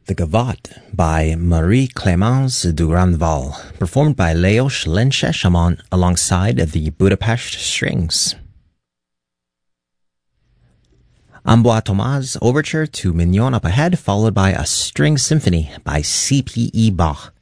The Gavotte by Marie-Clémence du Grandval, performed by Leos Lenche alongside the Budapest Strings. Ambroise Thomas' Overture to Mignon Up Ahead, followed by a String Symphony by C.P.E. Bach.